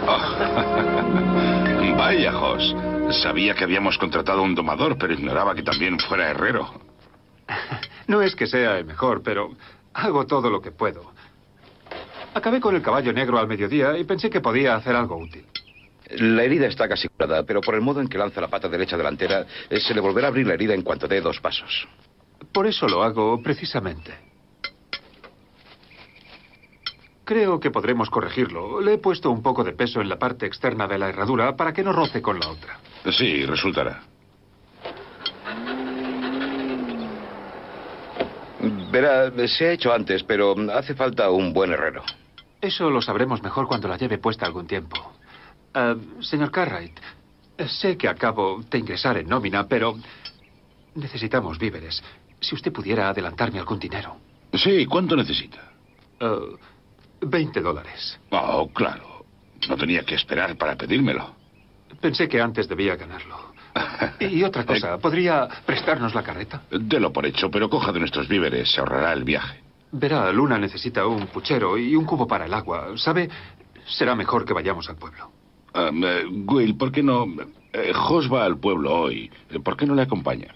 Oh. Vaya, Jos. Sabía que habíamos contratado a un domador, pero ignoraba que también fuera herrero. No es que sea el mejor, pero hago todo lo que puedo. Acabé con el caballo negro al mediodía y pensé que podía hacer algo útil. La herida está casi curada, pero por el modo en que lanza la pata derecha delantera, se le volverá a abrir la herida en cuanto dé 2 pasos. Por eso lo hago precisamente. Creo que podremos corregirlo. Le he puesto un poco de peso en la parte externa de la herradura para que no roce con la otra. Sí, resultará. Verá, se ha hecho antes, pero hace falta un buen herrero. Eso lo sabremos mejor cuando la lleve puesta algún tiempo. Señor Cartwright, sé que acabo de ingresar en nómina, pero necesitamos víveres. Si usted pudiera adelantarme algún dinero. Sí, ¿cuánto necesita? $20. Oh, claro. No tenía que esperar para pedírmelo. Pensé que antes debía ganarlo. Y otra cosa, ¿podría prestarnos la carreta? Delo por hecho, pero coja de nuestros víveres, se ahorrará el viaje. Verá, Luna necesita un puchero y un cubo para el agua. ¿Sabe? Será mejor que vayamos al pueblo. Will, ¿por qué no...? Jos va al pueblo hoy. ¿Por qué no le acompaña?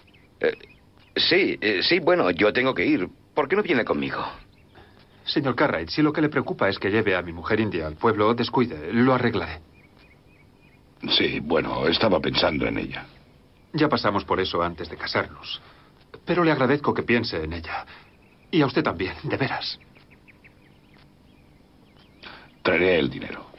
Sí, bueno, yo tengo que ir. ¿Por qué no viene conmigo? Señor Cartwright, si lo que le preocupa es que lleve a mi mujer india al pueblo, descuide, lo arreglaré. Sí, bueno, estaba pensando en ella. Ya pasamos por eso antes de casarnos. Pero le agradezco que piense en ella. Y a usted también, de veras. Traeré el dinero.